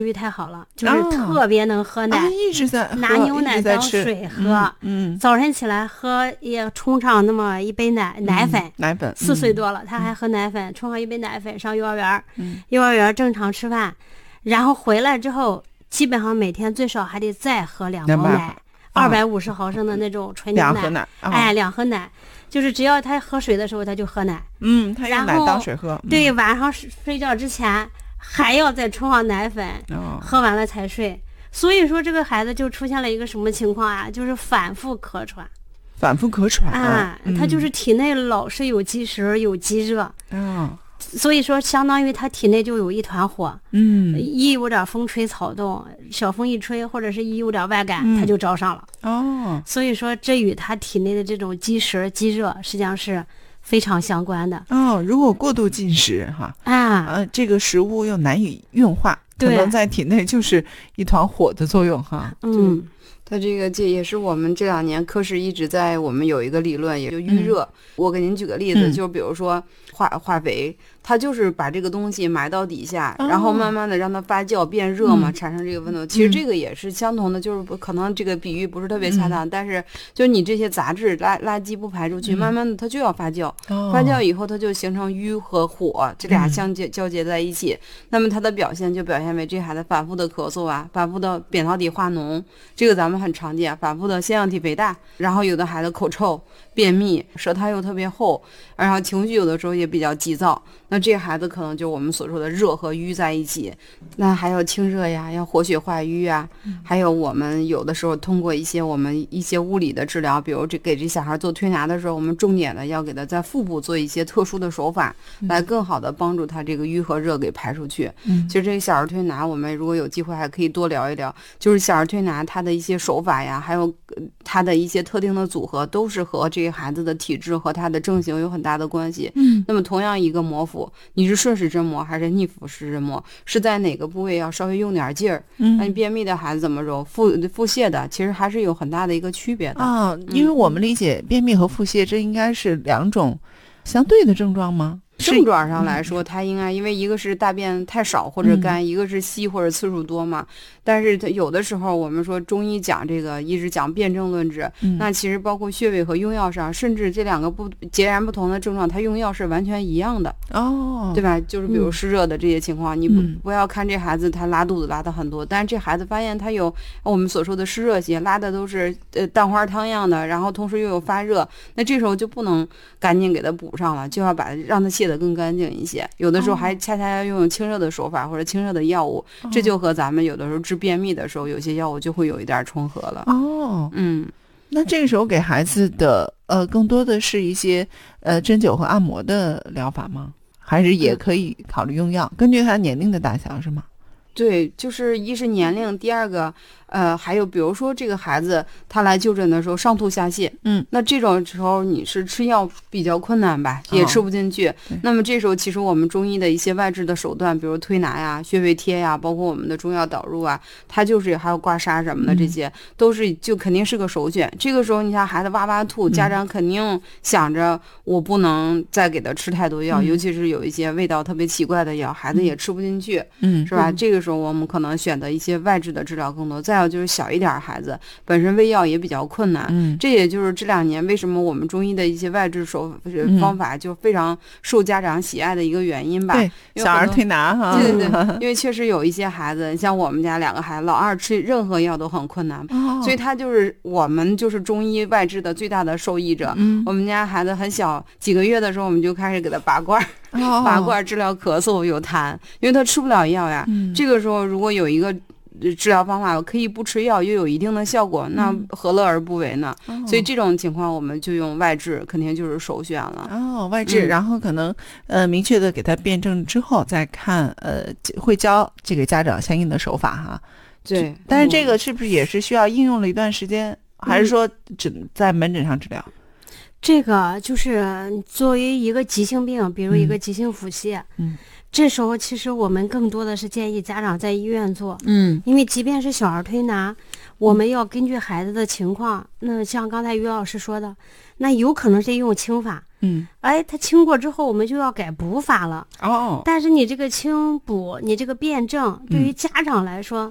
育太好了，就是特别能喝奶， 一直在拿牛奶当水喝，早晨起来喝也冲上那么一杯奶粉，4岁多了他还喝奶粉，冲上一杯奶粉上幼儿园，幼儿园正常吃饭，然后回来之后基本上每天最少还得再喝2包奶，250毫升的那种纯牛奶，2盒奶，就是只要他喝水的时候他就喝奶， 他用奶当水喝， 对，晚上睡觉之前还要再冲上奶粉，喝完了才睡。所以说这个孩子就出现了一个什么情况啊？就是反复咳喘啊，他就是体内老是有积食有积热，所以说相当于他体内就有一团火，一有点风吹草动，小风一吹或者是一有点外感，他就着上了。所以说这与他体内的这种积食积热实际上是非常相关的。 如果过度进食这个食物又难以运化，可能在体内就是一团火的作用哈。 它这也是我们这2年科室一直在我们有一个理论，也就预热。我给您举个例子，就比如说化肥，它就是把这个东西埋到底下，然后慢慢的让它发酵变热嘛，产生这个温度。其实这个也是相同的，就是可能这个比喻不是特别恰当，但是就你这些杂质垃圾不排出去，慢慢的它就要发酵，发酵以后它就形成瘀和火，这俩交接在一起。那么它的表现就表现为这孩子反复的咳嗽啊，反复的扁桃体化脓，这个咱们很常见，反复的腺样体肥大，然后有的孩子口臭、便秘，舌苔又特别厚，然后情绪有的时候也比较急躁。那这孩子可能就我们所说的热和瘀在一起。那还有清热呀，要活血化瘀啊，还有我们有的时候通过一些物理的治疗，比如给这小孩做推拿的时候，我们重点的要给他在腹部做一些特殊的手法，来更好的帮助他这个瘀和热给排出去。其实这个小儿推拿我们如果有机会还可以多聊一聊，就是小儿推拿它的一些手法呀，还有它的一些特定的组合，都是和这个孩子的体质和他的症型有很大的关系。那么同样一个摩腹，你是顺时针摩还是逆腹式针摩，是在哪个部位要稍微用点劲儿？那你便秘的孩子怎么揉？腹泻的其实还是有很大的一个区别的因为我们理解便秘和腹泻这应该是2种相对的症状吗？ 症状上来说，它应该因为一个是大便太少或者干，一个是稀或者次数多嘛。但是它有的时候我们说中医讲这个一直讲辨证论治，那其实包括穴位和用药上，甚至这2个截然不同的症状，它用药是完全一样的对吧？就是比如湿热的这些情况，你不要看这孩子他拉肚子拉的很多，但是这孩子发现他有我们所说的湿热些，拉的都是蛋花汤样的，然后同时又有发热，那这时候就不能赶紧给他补上了，就要让他泻得更干净一些。有的时候还恰恰要用清热的手法或者清热的药物，这就和咱们有的时候治便秘的时候有些药物就会有一点重合了。 那这个时候给孩子的更多的是一些针灸和按摩的疗法吗？还是也可以考虑用药，根据他年龄的大小是吗？ 对，就是一是年龄，第二个还有比如说这个孩子他来就诊的时候上吐下泻，那这种时候你是吃药比较困难吧，也吃不进去。那么这时候其实我们中医的一些外治的手段，比如推拿呀、穴位贴呀，包括我们的中药导入啊，它就是还有刮痧什么的，这些都是就肯定是个首选。这个时候你像孩子哇哇吐，家长肯定想着我不能再给他吃太多药，尤其是有一些味道特别奇怪的药，孩子也吃不进去，是吧？这个时候我们可能选择一些外治的治疗更多。再有就是小一点孩子本身喂药也比较困难，这也就是这2年为什么我们中医的一些外治方法就非常受家长喜爱的一个原因吧。 对，小儿推拿哈。 对，因为确实有一些孩子，像我们家2个孩子，老二吃任何药都很困难，所以他就是我们就是中医外治的最大的受益者。我们家孩子很小，几个月的时候我们就开始给他拔罐，拔罐治疗咳嗽有痰，因为他吃不了药呀。这个时候如果有一个治疗方法可以不吃药又有一定的效果，那何乐而不为呢？所以这种情况我们就用外治，肯定就是首选了。 外治，然后可能明确的给他辩证之后再看会教这个家长相应的手法哈。 对， 但是这个是不是也是需要应用了一段时间，还是说只在门诊上治疗？ 这个就是作为一个急性病，比如一个急性腹泻，这时候其实我们更多的是建议家长在医院做，因为即便是小儿推拿，我们要根据孩子的情况，那像刚才于老师说的，那有可能是用轻法， 他清过之后我们就要改补法了。但是你这个清补，你这个辩证对于家长来说，